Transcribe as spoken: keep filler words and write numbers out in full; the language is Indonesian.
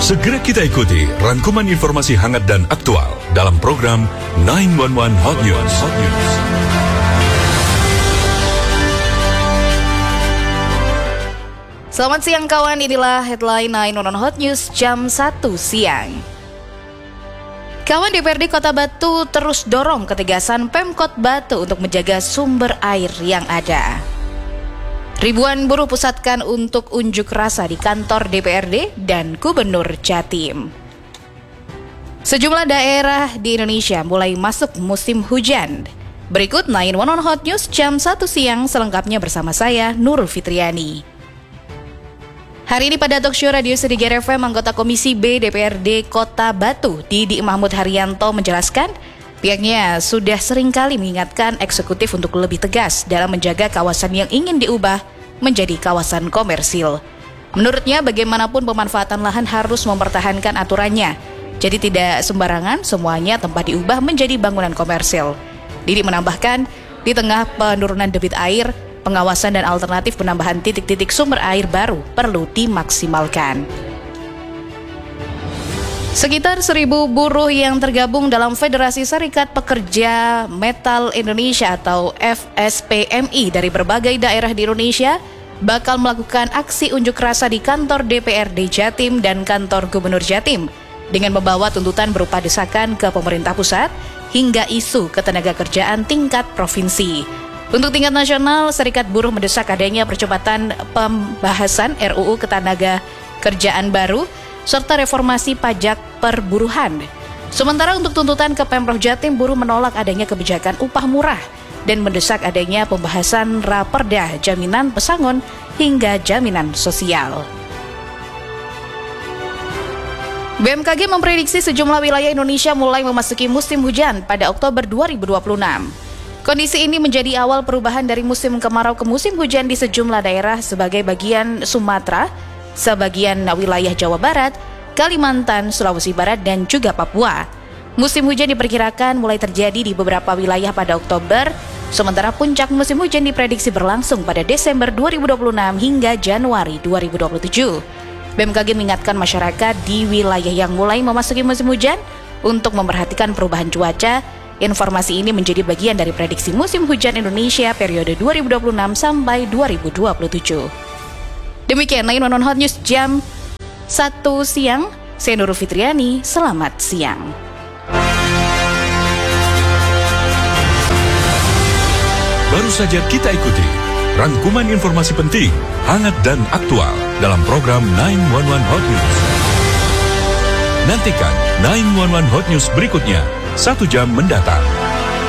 Segera kita ikuti rangkuman informasi hangat dan aktual dalam program sembilan satu satu Hot News. Hot News. Selamat siang kawan, inilah headline sembilan satu satu Hot News jam satu siang. Kawan, D P R D Kota Batu terus dorong ketegasan Pemkot Batu untuk menjaga sumber air yang ada. Ribuan buruh pusatkan untuk unjuk rasa di kantor D P R D dan Gubernur Jatim. Sejumlah daerah di Indonesia mulai masuk musim hujan. Berikut sembilan satu satu Hot News jam satu siang selengkapnya bersama saya, Nurul Fitriani. Hari ini pada talkshow Radio Sedigara F M, anggota Komisi B D P R D Kota Batu, Didi Mahmud Haryanto menjelaskan, pihaknya sudah seringkali mengingatkan eksekutif untuk lebih tegas dalam menjaga kawasan yang ingin diubah menjadi kawasan komersil. Menurutnya, bagaimanapun pemanfaatan lahan harus mempertahankan aturannya. Jadi tidak sembarangan semuanya tempat diubah menjadi bangunan komersil. Didi menambahkan, di tengah penurunan debit air, pengawasan dan alternatif penambahan titik-titik sumber air baru perlu dimaksimalkan. Sekitar seribu buruh yang tergabung dalam Federasi Serikat Pekerja Metal Indonesia atau F S P M I dari berbagai daerah di Indonesia bakal melakukan aksi unjuk rasa di kantor D P R D Jatim dan kantor Gubernur Jatim dengan membawa tuntutan berupa desakan ke pemerintah pusat hingga isu ketenagakerjaan tingkat provinsi. Untuk tingkat nasional, Serikat Buruh mendesak adanya percepatan pembahasan R U U Ketenagakerjaan baru serta reformasi pajak perburuhan. Sementara untuk tuntutan ke Pemprov Jatim, buruh menolak adanya kebijakan upah murah dan mendesak adanya pembahasan Raperda, jaminan pesangon hingga jaminan sosial. B M K G memprediksi sejumlah wilayah Indonesia mulai memasuki musim hujan pada Oktober dua ribu dua puluh enam. Kondisi ini menjadi awal perubahan dari musim kemarau ke musim hujan di sejumlah daerah sebagai bagian Sumatera, sebagian wilayah Jawa Barat, Kalimantan, Sulawesi Barat, dan juga Papua. Musim hujan diperkirakan mulai terjadi di beberapa wilayah pada Oktober, sementara puncak musim hujan diprediksi berlangsung pada Desember dua ribu dua puluh enam hingga Januari dua ribu dua puluh tujuh. B M K G mengingatkan masyarakat di wilayah yang mulai memasuki musim hujan untuk memperhatikan perubahan cuaca. Informasi ini menjadi bagian dari prediksi musim hujan Indonesia periode dua ribu dua puluh enam sampai dua ribu dua puluh tujuh. Demikian sembilan satu satu Hot News jam satu siang. Saya Nurul Fitriani, selamat siang. Baru saja kita ikuti rangkuman informasi penting, hangat dan aktual dalam program sembilan satu satu Hot News. Nantikan sembilan satu satu Hot News berikutnya satu jam mendatang.